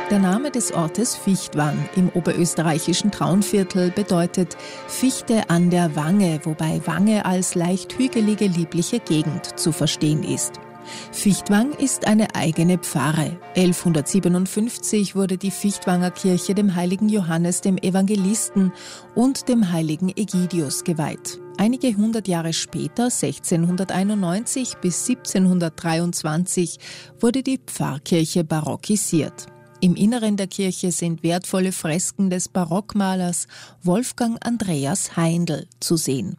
Der Name des Ortes Fichtwang im oberösterreichischen Traunviertel bedeutet Fichte an der Wange, wobei Wange als leicht hügelige, liebliche Gegend zu verstehen ist. Fichtwang ist eine eigene Pfarre. 1157 wurde die Fichtwanger Kirche dem heiligen Johannes dem Evangelisten und dem heiligen Egidius geweiht. Einige hundert Jahre später, 1691 bis 1723, wurde die Pfarrkirche barockisiert. Im Inneren der Kirche sind wertvolle Fresken des Barockmalers Wolfgang Andreas Heindl zu sehen.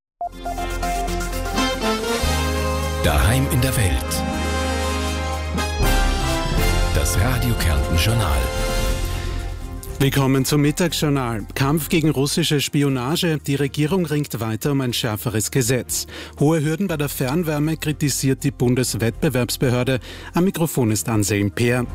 Daheim in der Welt. Das Radio Kärnten Journal. Willkommen zum Mittagsjournal. Kampf gegen russische Spionage. Die Regierung ringt weiter um ein schärferes Gesetz. Hohe Hürden bei der Fernwärme kritisiert die Bundeswettbewerbsbehörde. Am Mikrofon ist Anselm Peer.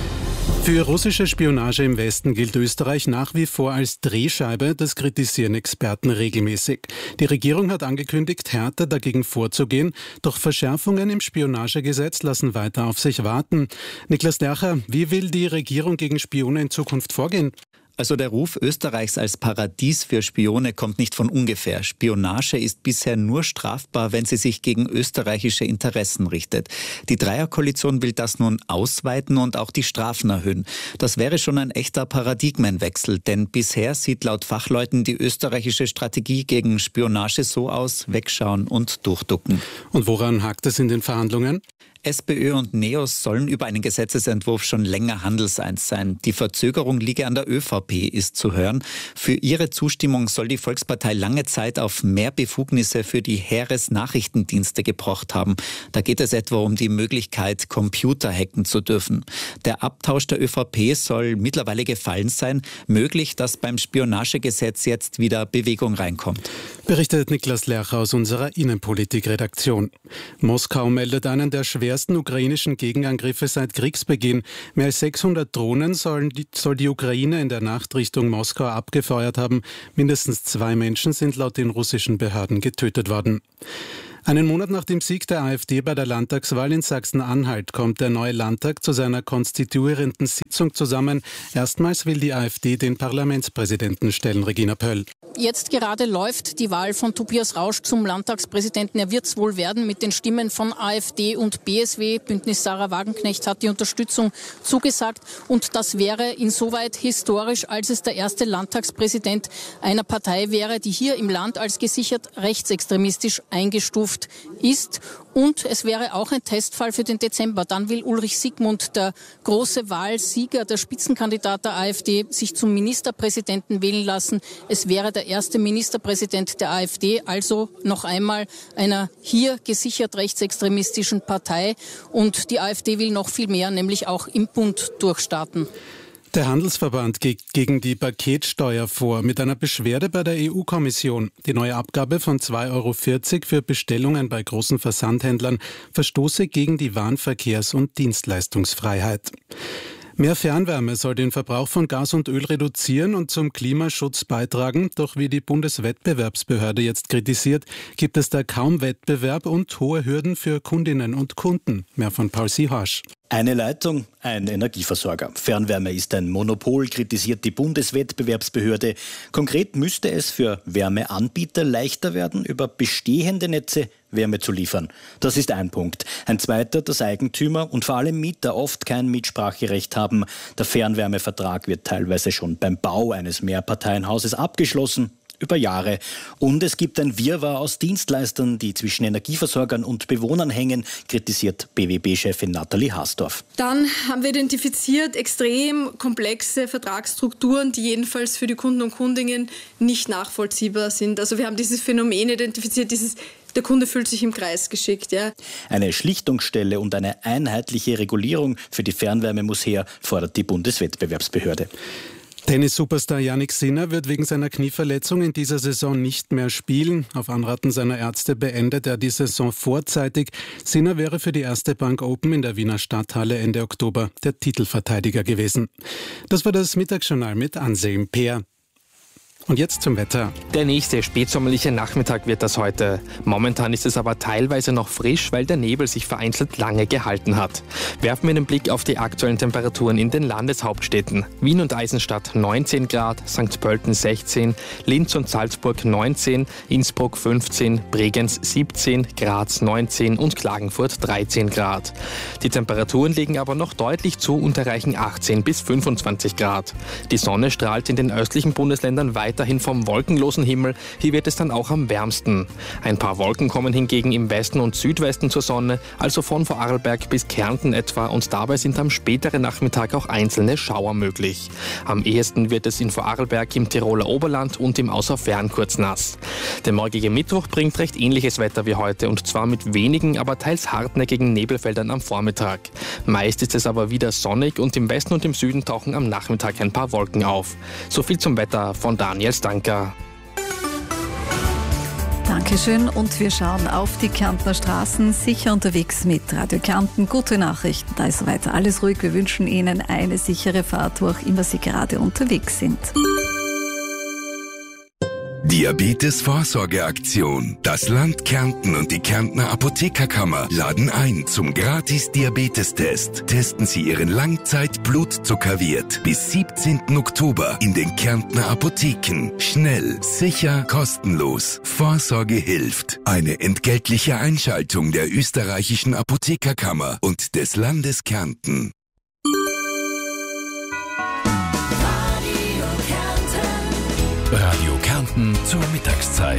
Für russische Spionage im Westen gilt Österreich nach wie vor als Drehscheibe, das kritisieren Experten regelmäßig. Die Regierung hat angekündigt, härter dagegen vorzugehen, doch Verschärfungen im Spionagegesetz lassen weiter auf sich warten. Niklas Dercher, wie will die Regierung gegen Spione in Zukunft vorgehen? Also der Ruf Österreichs als Paradies für Spione kommt nicht von ungefähr. Spionage ist bisher nur strafbar, wenn sie sich gegen österreichische Interessen richtet. Die Dreierkoalition will das nun ausweiten und auch die Strafen erhöhen. Das wäre schon ein echter Paradigmenwechsel, denn bisher sieht laut Fachleuten die österreichische Strategie gegen Spionage so aus: wegschauen und durchducken. Und woran hakt es in den Verhandlungen? SPÖ und NEOS sollen über einen Gesetzesentwurf schon länger handelseins sein. Die Verzögerung liege an der ÖVP, ist zu hören. Für ihre Zustimmung soll die Volkspartei lange Zeit auf mehr Befugnisse für die Heeresnachrichtendienste gepocht haben. Da geht es etwa um die Möglichkeit, Computer hacken zu dürfen. Der Abtausch der ÖVP soll mittlerweile gefallen sein. Möglich, dass beim Spionagegesetz jetzt wieder Bewegung reinkommt. Berichtet Niklas Lercher aus unserer Innenpolitik-Redaktion. Moskau meldet einen der schwersten ukrainischen Gegenangriffe seit Kriegsbeginn. Mehr als 600 Drohnen soll die Ukraine in der Nacht Richtung Moskau abgefeuert haben. Mindestens 2 Menschen sind laut den russischen Behörden getötet worden. Einen Monat nach dem Sieg der AfD bei der Landtagswahl in Sachsen-Anhalt kommt der neue Landtag zu seiner konstituierenden Sitzung zusammen. Erstmals will die AfD den Parlamentspräsidenten stellen, Regina Pöll. Jetzt gerade läuft die Wahl von Tobias Rausch zum Landtagspräsidenten. Er wird es wohl werden mit den Stimmen von AfD und BSW. Bündnis Sarah Wagenknecht hat die Unterstützung zugesagt. Und das wäre insoweit historisch, als es der erste Landtagspräsident einer Partei wäre, die hier im Land als gesichert rechtsextremistisch eingestuft ist. Und es wäre auch ein Testfall für den Dezember. Dann will Ulrich Siegmund, der große Wahlsieger, der Spitzenkandidat der AfD, sich zum Ministerpräsidenten wählen lassen. Es wäre der erste Ministerpräsident der AfD, also noch einmal einer hier gesichert rechtsextremistischen Partei. Und die AfD will noch viel mehr, nämlich auch im Bund durchstarten. Der Handelsverband geht gegen die Paketsteuer vor mit einer Beschwerde bei der EU-Kommission. Die neue Abgabe von 2,40 € für Bestellungen bei großen Versandhändlern verstoße gegen die Warenverkehrs- und Dienstleistungsfreiheit. Mehr Fernwärme soll den Verbrauch von Gas und Öl reduzieren und zum Klimaschutz beitragen. Doch wie die Bundeswettbewerbsbehörde jetzt kritisiert, gibt es da kaum Wettbewerb und hohe Hürden für Kundinnen und Kunden. Mehr von Paul Sihorsch. Eine Leitung, ein Energieversorger. Fernwärme ist ein Monopol, kritisiert die Bundeswettbewerbsbehörde. Konkret müsste es für Wärmeanbieter leichter werden, über bestehende Netze Wärme zu liefern. Das ist ein Punkt. Ein zweiter, dass Eigentümer und vor allem Mieter oft kein Mitspracherecht haben. Der Fernwärmevertrag wird teilweise schon beim Bau eines Mehrparteienhauses abgeschlossen. Über Jahre. Und es gibt ein Wirrwarr aus Dienstleistern, die zwischen Energieversorgern und Bewohnern hängen, kritisiert BWB-Chefin Nathalie Hasdorf. Dann haben wir identifiziert extrem komplexe Vertragsstrukturen, die jedenfalls für die Kunden und Kundinnen nicht nachvollziehbar sind. Also wir haben dieses Phänomen identifiziert, der Kunde fühlt sich im Kreis geschickt. Ja. Eine Schlichtungsstelle und eine einheitliche Regulierung für die Fernwärme muss her, fordert die Bundeswettbewerbsbehörde. Tennis-Superstar Jannik Sinner wird wegen seiner Knieverletzung in dieser Saison nicht mehr spielen. Auf Anraten seiner Ärzte beendet er die Saison vorzeitig. Sinner wäre für die Erste Bank Open in der Wiener Stadthalle Ende Oktober der Titelverteidiger gewesen. Das war das Mittagsjournal mit Anselm Peer. Und jetzt zum Wetter. Der nächste spätsommerliche Nachmittag wird das heute. Momentan ist es aber teilweise noch frisch, weil der Nebel sich vereinzelt lange gehalten hat. Werfen wir einen Blick auf die aktuellen Temperaturen in den Landeshauptstädten. Wien und Eisenstadt 19 Grad, St. Pölten 16, Linz und Salzburg 19, Innsbruck 15, Bregenz 17, Graz 19 und Klagenfurt 13 Grad. Die Temperaturen liegen aber noch deutlich zu und erreichen 18 bis 25 Grad. Die Sonne strahlt in den östlichen Bundesländern weiterhin vom wolkenlosen Himmel. Hier wird es dann auch am wärmsten. Ein paar Wolken kommen hingegen im Westen und Südwesten zur Sonne, also von Vorarlberg bis Kärnten etwa, und dabei sind am späteren Nachmittag auch einzelne Schauer möglich. Am ehesten wird es in Vorarlberg, im Tiroler Oberland und im Außerfern kurz nass. Der morgige Mittwoch bringt recht ähnliches Wetter wie heute, und zwar mit wenigen, aber teils hartnäckigen Nebelfeldern am Vormittag. Meist ist es aber wieder sonnig und im Westen und im Süden tauchen am Nachmittag ein paar Wolken auf. So viel zum Wetter von Daniel Stanker. Dankeschön, und wir schauen auf die Kärntner Straßen, sicher unterwegs mit Radio Kärnten. Gute Nachrichten, da ist weiter alles ruhig. Wir wünschen Ihnen eine sichere Fahrt, wo auch immer Sie gerade unterwegs sind. Diabetes-Vorsorgeaktion. Das Land Kärnten und die Kärntner Apothekerkammer laden ein zum Gratis-Diabetestest. Testen Sie Ihren Langzeit-Blutzuckerwert bis 17. Oktober in den Kärntner Apotheken. Schnell, sicher, kostenlos. Vorsorge hilft. Eine entgeltliche Einschaltung der österreichischen Apothekerkammer und des Landes Kärnten. Radio Kärnten zur Mittagszeit.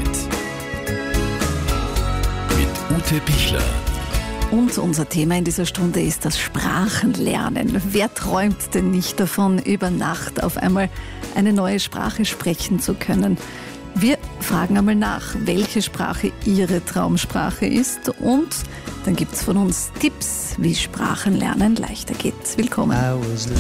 Mit Ute Pichler. Und unser Thema in dieser Stunde ist das Sprachenlernen. Wer träumt denn nicht davon, über Nacht auf einmal eine neue Sprache sprechen zu können? Wir fragen einmal nach, welche Sprache Ihre Traumsprache ist, und dann gibt es von uns Tipps, wie Sprachenlernen leichter geht. Willkommen.